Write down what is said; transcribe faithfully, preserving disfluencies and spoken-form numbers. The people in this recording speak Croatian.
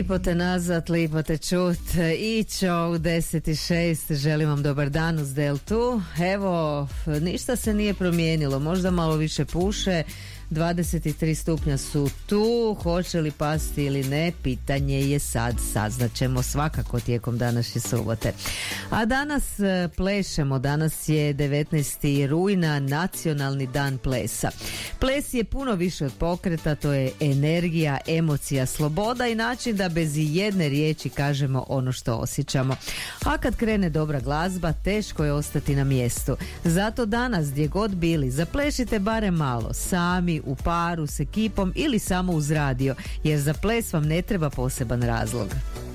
Lipo te nazvat, lipo te čut. Ićo u deset i šest, želim vam dobar dan uz Deltu. Evo, ništa se nije promijenilo, možda malo više puše, dvadeset tri stupnja su tu, hoće li pasti ili ne, pitanje je sad, saznat ćemo svakako tijekom današnje subote. A danas plešemo, danas je devetnaesti rujna, nacionalni dan plesa. Ples je puno više od pokreta, to je energija, emocija, sloboda i način da bez jedne riječi kažemo ono što osjećamo. A kad krene dobra glazba, teško je ostati na mjestu. Zato danas, gdje god bili, zaplešite barem malo, sami, u paru, s ekipom ili samo uz radio, jer za ples vam ne treba poseban razlog.